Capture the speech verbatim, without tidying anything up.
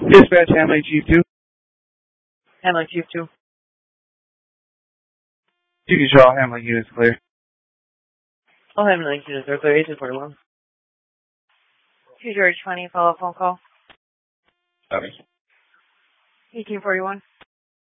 Dispatch Hamlin Chief two. Hamlin Chief two. You can show all Hamlin units clear. All Hamlin units are clear. eighteen forty-one. two George twenty, follow-up phone call. Okay. eighteen forty-one.